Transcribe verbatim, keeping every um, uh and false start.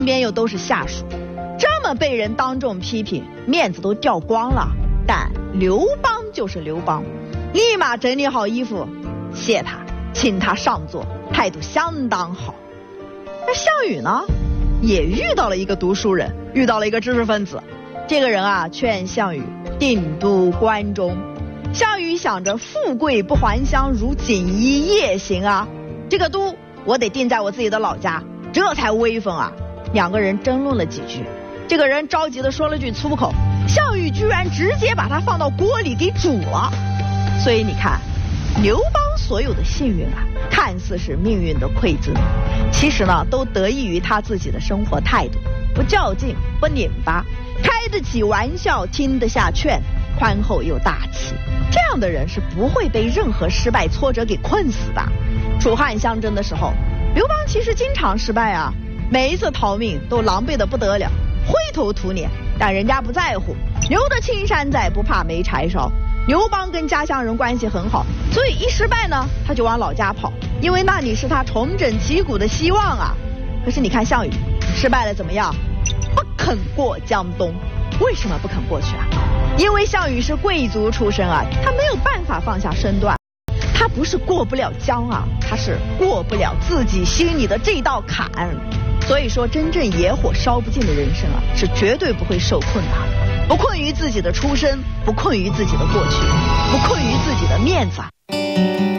边又都是下属，这么被人当众批评，面子都掉光了。但刘邦就是刘邦，立马整理好衣服谢他，请他上座，态度相当好。那项羽呢，也遇到了一个读书人，遇到了一个知识分子。这个人啊，劝项羽定都关中。项羽想着富贵不还乡，如锦衣夜行啊，这个都我得定在我自己的老家，这才威风啊。两个人争论了几句，这个人着急的说了句粗口，项羽居然直接把他放到锅里给煮了。所以你看，刘邦所有的幸运啊，看似是命运的馈赠，其实呢都得益于他自己的生活态度，不较劲，不拧巴，开得起玩笑，听得下劝，宽厚又大气。这样的人是不会被任何失败挫折给困死的。楚汉相争的时候，刘邦其实经常失败啊，每一次逃命都狼狈得不得了，灰头土脸，但人家不在乎，留得青山在，不怕没柴烧。刘邦跟家乡人关系很好，所以一失败呢，他就往老家跑，因为那里是他重整旗鼓的希望啊。可是你看项羽失败了怎么样？不肯过江东。为什么不肯过去啊？因为项羽是贵族出身啊，他没有办法放下身段。他不是过不了江啊，他是过不了自己心里的这道坎。所以说，真正野火烧不尽的人生啊，是绝对不会受困的。不困于自己的出身，不困于自己的过去，不困于自己的面子。